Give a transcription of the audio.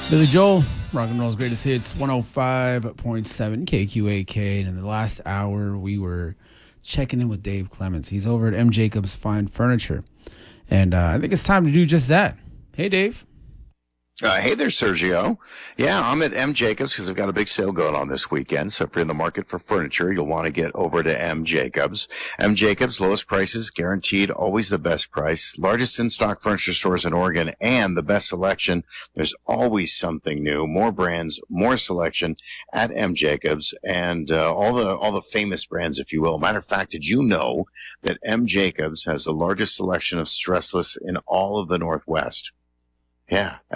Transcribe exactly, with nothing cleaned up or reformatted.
Billy Joel, rock and roll's greatest hits, one oh five point seven K Q A K. And in the last hour, we were checking in with Dave Clements. He's over at M. Jacobs Fine Furniture. And uh, I think it's time to do just that. Hey, Dave. Uh, hey there, Sergio. Yeah, I'm at M. Jacobs because I've got a big sale going on this weekend. So if you're in the market for furniture, you'll want to get over to M. Jacobs. M. Jacobs, lowest prices, guaranteed, always the best price. Largest in-stock furniture stores in Oregon and the best selection. There's always something new, more brands, more selection at M. Jacobs, and uh, all the all the famous brands, if you will. Matter of fact, did you know that M. Jacobs has the largest selection of stressless in all of the Northwest? Yeah.